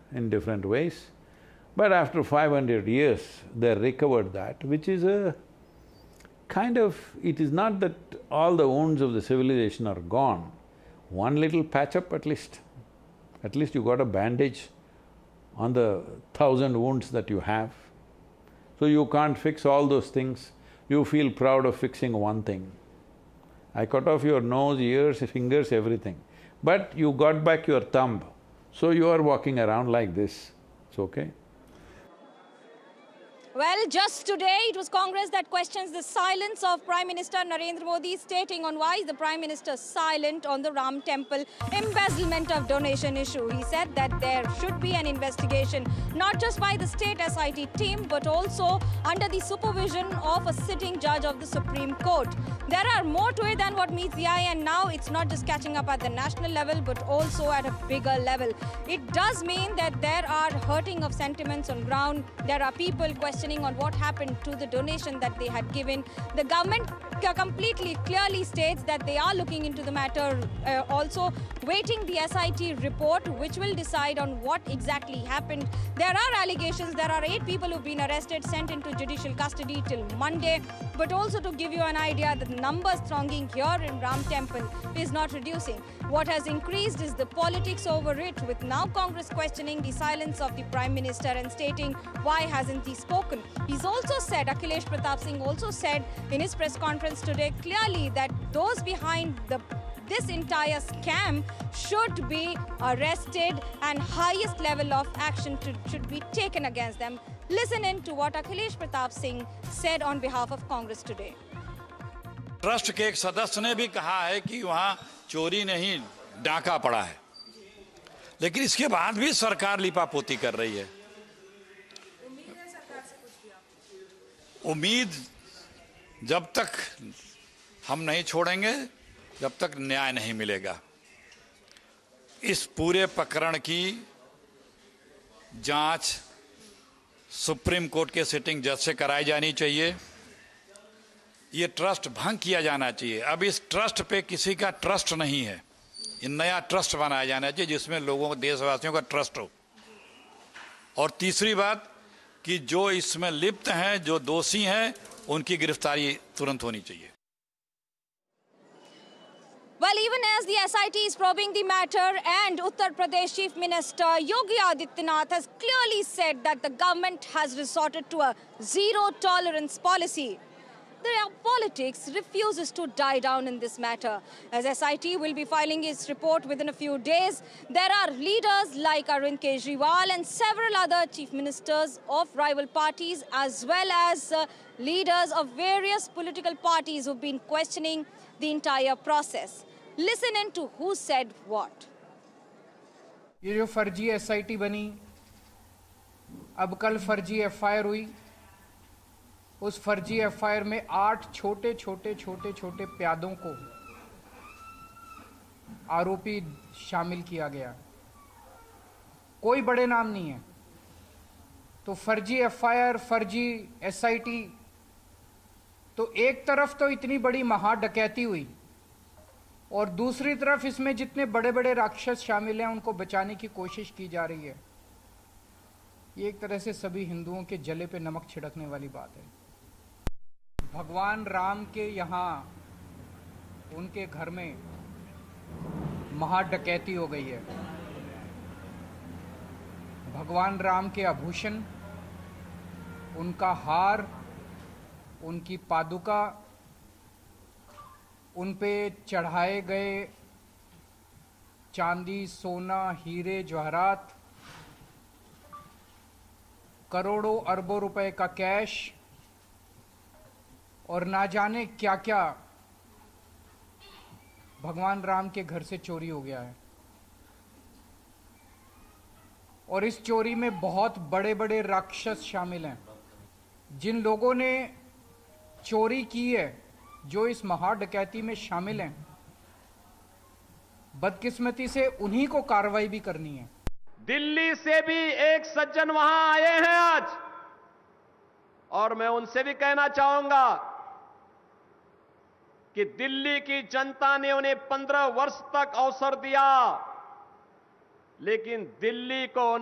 in different ways. But after 500 years, they recovered that, which is a kind of… it is not that all the wounds of the civilization are gone. One little patch-up at least. At least you got a bandage on the 1,000 wounds that you have. So you can't fix all those things, you feel proud of fixing one thing. I cut off your nose, ears, fingers, everything. But you got back your thumb, so you are walking around like this, it's okay. Well, just today it was Congress that questions the silence of Prime Minister Narendra Modi, stating on why is the Prime Minister silent on the Ram Temple embezzlement of donation issue. He said that there should be an investigation, not just by the state SIT team, but also under the supervision of a sitting judge of the Supreme Court. There are more to it than what meets the eye, and now it's not just catching up at the national level, but also at a bigger level. It does mean that there are hurting of sentiments on ground. There are people questioning on what happened to the donation that they had given. The government completely clearly states that they are looking into the matter, also waiting the SIT report, which will decide on what exactly happened. There are allegations, there are 8 people who've been arrested, sent into judicial custody till Monday. But also to give you an idea, the numbers thronging here in Ram Temple is not reducing. What has increased is the politics over it, with now Congress questioning the silence of the Prime Minister and stating why hasn't he spoken. He's also said, Akhilesh Pratap Singh also said in his press conference today clearly that those behind this entire scam should be arrested and highest level of action should be taken against them. Listen in to what Akhilesh Pratap Singh said on behalf of Congress today. Trust के एक सदस्य ने भी कहा है कि वहां चोरी नहीं, डाका पड़ा है, लेकिन इसके बाद भी सरकार लिपापोती कर रही है। उम्मीद जब तक हम नहीं छोड़ेंगे, जब तक न्याय नहीं मिलेगा। इस पूरे प्रकरण की जांच सुप्रीम कोर्ट के सिटिंग जज से कराई जानी चाहिए। ये ट्रस्ट भंग किया जाना चाहिए। अब इस ट्रस्ट पे किसी का ट्रस्ट नहीं है, ये नया ट्रस्ट बनाया जाना चाहिए जिसमें लोगों, देशवासियों का ट्रस्ट हो। और तीसरी बात कि जो इसमें लिप्त हैं, जो दोषी हैं, उनकी गिरफ्तारी तुरंत होनी चाहिए। Well, even as the SIT is probing the matter, and Uttar Pradesh Chief Minister Yogi Adityanath has clearly said that the government has resorted to a zero-tolerance policy. The politics refuses to die down in this matter. As SIT will be filing its report within a few days, there are leaders like Arvind Kejriwal and several other chief ministers of rival parties, as well as leaders of various political parties who've been questioning the entire process. Listen in to who said what. ये जो फर्जी SIT बनी, अब कल फर्जी FIR हुई, उस फर्जी FIR में 8 छोटे प्यादों को आरोपी शामिल किया गया। कोई बड़े नाम नहीं है। तो फर्जी FIR, फर्जी SIT, तो एक तरफ तो इतनी बड़ी महा डकैती हुई और दूसरी तरफ इसमें जितने बड़े बड़े राक्षस शामिल हैं उनको बचाने की कोशिश की जा रही है। ये एक तरह से सभी हिंदुओं के जले पे नमक छिड़कने वाली बात है। भगवान राम के यहाँ उनके घर में महा डकैती हो गई है। भगवान राम के आभूषण, उनका हार, उनकी पादुका, उन पे चढ़ाए गए चांदी, सोना, हीरे, जवाहरात, करोड़ों अरबों रुपए का कैश और ना जाने क्या क्या भगवान राम के घर से चोरी हो गया है। और इस चोरी में बहुत बड़े बड़े राक्षस शामिल हैं। जिन लोगों ने चोरी की है, जो इस महा डकैती में शामिल हैं, बदकिस्मती से उन्हीं को कार्रवाई भी करनी है। दिल्ली से भी एक सज्जन वहां आए हैं आज, और मैं उनसे भी कहना चाहूंगा कि दिल्ली की जनता ने उन्हें 15 वर्ष तक अवसर दिया, लेकिन दिल्ली को